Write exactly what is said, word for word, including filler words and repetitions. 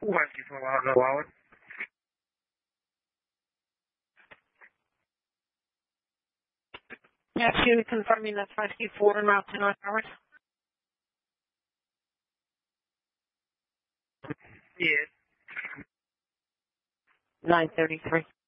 Whiskey for Alonzo Wallace. Yes, you confirming that's Whiskey four and route to North Howard? Yes. nine thirty-three.